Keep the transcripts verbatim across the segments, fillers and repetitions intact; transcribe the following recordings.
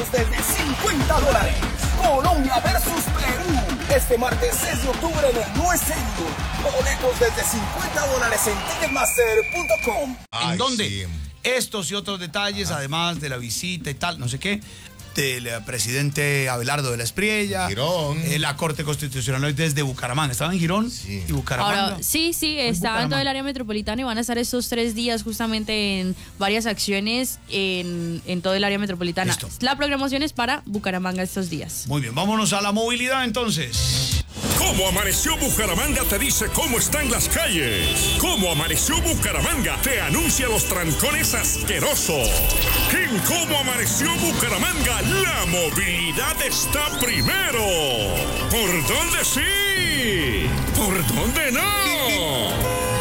boletos desde cincuenta dólares. Colombia versus Perú. Este martes seis de octubre en el No Es Serio. Boletos desde cincuenta dólares en ticketmaster punto com. ¿En dónde? Sí. Estos y otros detalles, ah. además de la visita y tal, no sé qué, del presidente Abelardo de la Espriella. Girón. Eh, la Corte Constitucional hoy desde Bucaramanga. ¿Estaba en Girón? Sí. ¿Y Bucaramanga? Ahora, sí, sí, está en todo el área metropolitana y van a estar estos tres días justamente en varias acciones en, en todo el área metropolitana. Listo. La programación es para Bucaramanga estos días. Muy bien, vámonos a la movilidad entonces. ¿Cómo amaneció Bucaramanga? Te dice cómo están las calles. ¿Cómo amaneció Bucaramanga? Te anuncia los trancones asquerosos. En ¿Cómo amaneció Bucaramanga? La movilidad está primero. ¿Por dónde sí? ¿Por dónde no?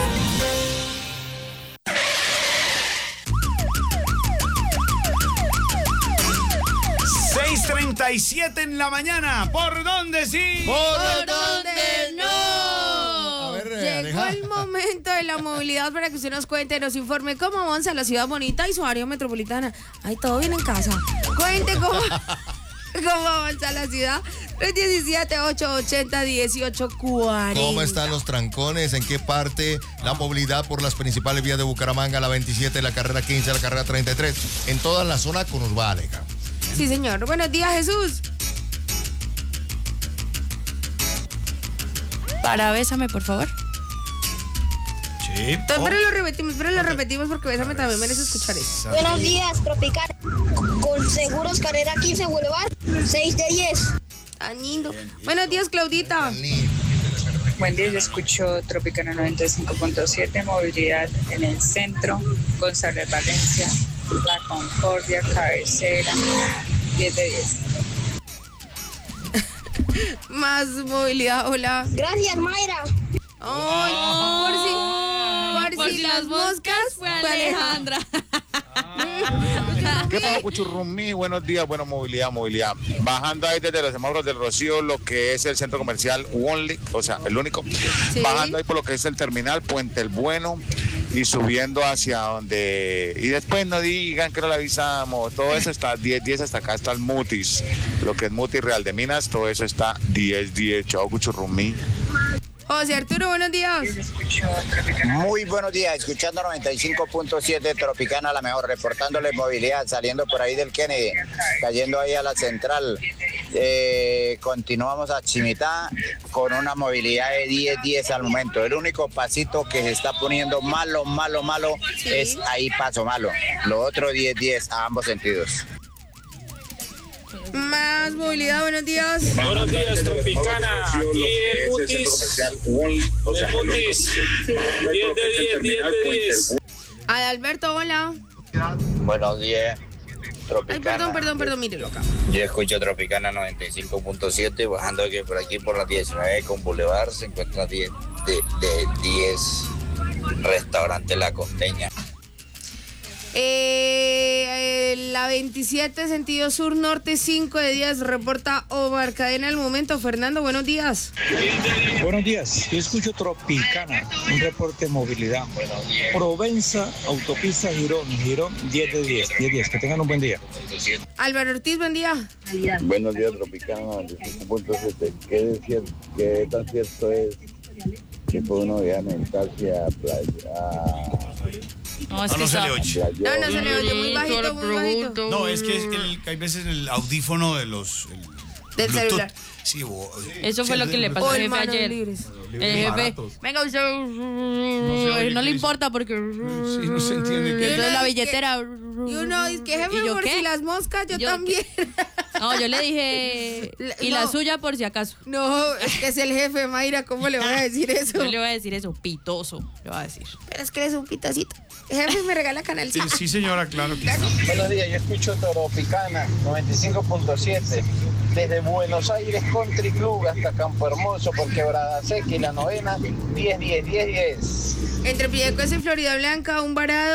seis treinta y siete en la mañana. ¿Por dónde sí? ¿Por dónde no? A ver, Llegó el momento de la movilidad para que usted nos cuente, nos informe cómo avanza la ciudad bonita y su área metropolitana. Ay, todo bien en casa. Cuente cómo, cómo avanza la ciudad. tres diecisiete, ocho ochenta, dieciocho cuarenta. ¿Cómo están los trancones? ¿En qué parte? La movilidad por las principales vías de Bucaramanga, la veintisiete, la carrera quince, la carrera treinta y tres. En toda la zona conurbada, Aleja. Sí, señor. Buenos días, Jesús. Para Bésame, por favor. Sí. Pero lo repetimos, pero lo repetimos porque Bésame también merece escuchar eso. Buenos días, Tropical. Con Seguros Carrera quince Boulevard, seis de diez. Tan lindo. Buenos días, Claudita. Buen día, yo escucho Tropicana noventa y cinco punto siete, movilidad en el centro, González Valencia, La Concordia, Cabecera, diez de diez. Más movilidad, hola. Gracias, Mayra. Ay, Oh, por si, por, por si, si las las moscas, moscas fue fue Alejandra. ¿Qué pasa, Cuchurrumí? Buenos días, buena movilidad, movilidad. Bajando ahí desde los semáforos del Rocío, lo que es el centro comercial Only, o sea, el único. Sí. Bajando ahí por lo que es el terminal Puente el Bueno y subiendo hacia donde... Y después no digan que no le avisamos. Todo eso está diez diez, hasta acá está el Mutis. Lo que es Mutis Real de Minas, todo eso está diez diez. Chao, Cuchurrumí. José Arturo, buenos días. Muy buenos días, escuchando noventa y cinco punto siete Tropicana, la mejor, reportándole movilidad, saliendo por ahí del Kennedy, cayendo ahí a la central. Eh, continuamos a Chimitá con una movilidad de diez diez al momento. El único pasito que se está poniendo malo, malo, malo, sí, es ahí paso malo. Lo otro diez diez a ambos sentidos. Más movilidad, buenos días. Buenos días, Tropicana. Aquí el Mutis. El Mutis. diez de diez, diez de diez. Adalberto, hola. Buenos días, Tropicana. Ay, perdón, perdón, perdón, mírelo acá. Yo escucho Tropicana noventa y cinco punto siete, bajando que por aquí por la diecinueve con Boulevard se encuentra diez de diez Restaurante La Costeña. Eh, eh, la veintisiete, sentido sur, norte, cinco de diez, reporta Omar Cadena al momento. Fernando, buenos días. Buenos días, yo escucho Tropicana, un reporte de movilidad. Provenza, autopista Girón, Girón, diez de diez, diez de diez, que tengan un buen día. Álvaro Ortiz, buen día. Buenos días, Tropicana noventa y cinco punto siete. ¿Qué, ¿Qué tan cierto es que fue uno viaje en taxi a playa? No, es no, que no se está... le oye. No, no se le oye, muy bajito, muy bajito. No, es que es el, hay veces el audífono de los... El, del Bluetooth. Celular. Sí, o, Eso fue sí, lo que le pasó al jefe ayer. Libres. El jefe, venga, usted no, oye, no le importa porque... Sí, no se entiende qué. Entonces la billetera... Y uno dice que jefe, por ¿qué? Si las moscas, yo, yo también. No, yo le dije, y no, la suya por si acaso. No, es que es el jefe, Mayra, ¿cómo le voy a decir eso? Yo le voy a decir eso, pitoso, le voy a decir. Pero es que eres un pitacito. Jefe, me regala Canal sí, sí, señora, claro que sí. Buenos días, yo escucho Tropicana noventa y cinco punto siete. Desde Buenos Aires Country Club hasta Campo Hermoso por Quebrada Seca y la novena, diez diez, diez diez. Entre Piedecuesta y Florida Blanca, un varado.